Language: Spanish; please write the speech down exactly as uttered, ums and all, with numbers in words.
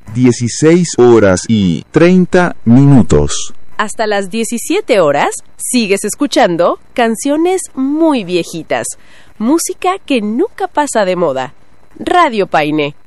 dieciséis horas y treinta minutos. Hasta las diecisiete horas, sigues escuchando canciones muy viejitas, música que nunca pasa de moda. Radio Paine,